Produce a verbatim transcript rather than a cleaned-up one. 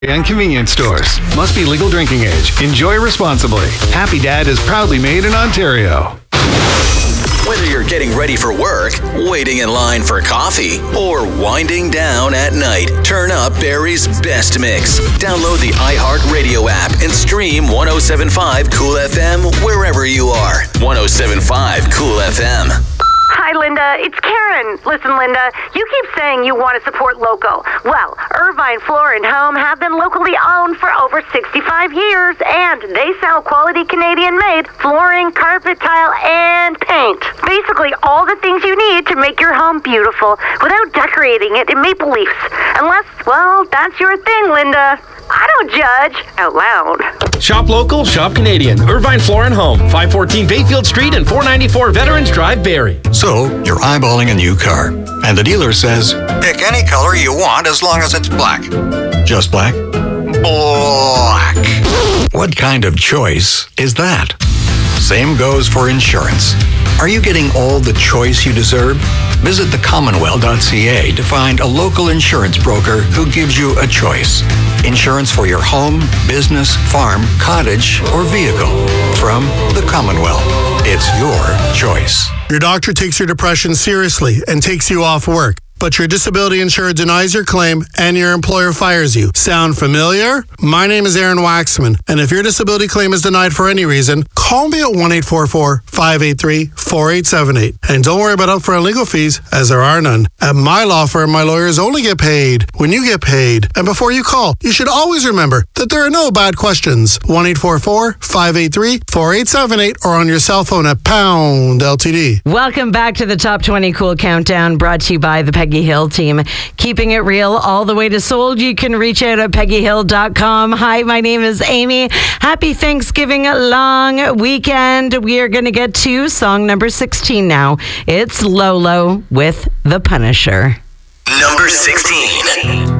And convenience stores. Must be legal drinking age. Enjoy responsibly. Happy Dad is proudly made in Ontario. Whether you're getting ready for work, waiting in line for coffee, or winding down at night, turn up Barrie's best mix. Download the iHeartRadio app and stream one oh seven point five Cool F M wherever you are. one oh seven point five Cool F M. Hi, Linda. It's Karen. Listen, Linda, you keep saying you want to support local. Well, Irvine Floor and Home have been locally owned for over sixty-five years, and they sell quality Canadian-made flooring, carpet, tile, and paint. Basically, all the things you need to make your home beautiful without decorating it in maple leaves. Unless, well, that's your thing, Linda. I don't judge out loud. Shop local, shop Canadian. Irvine Floor and Home, five fourteen Bayfield Street and four ninety-four Veterans Drive, Barrie. So, you're eyeballing a new car, and the dealer says, pick any color you want as long as it's black. Just black? Black. What kind of choice is that? Same goes for insurance. Are you getting all the choice you deserve? Visit the commonwealth dot c a to find a local insurance broker who gives you a choice. Insurance for your home, business, farm, cottage, or vehicle. From the Commonwealth. It's your choice. Your doctor takes your depression seriously and takes you off work, but your disability insurer denies your claim and your employer fires you. Sound familiar? My name is Aaron Waxman, and if your disability claim is denied for any reason, call me at one eight four four, five eight three, four eight seven eight. And don't worry about upfront legal fees, as there are none. At my law firm, my lawyers only get paid when you get paid. And before you call, you should always remember that there are no bad questions. one eight four four, five eight three, four eight seven eight or on your cell phone at pound L T D. Welcome back to the Top twenty Cool Countdown, brought to you by the Peggy Hill team. Keeping it real all the way to sold. You can reach out at peggy hill dot com. Hi, my name is Amy. Happy Thanksgiving long weekend. We are going to get to song number sixteen now. It's Lolo with The Punisher. Number sixteen.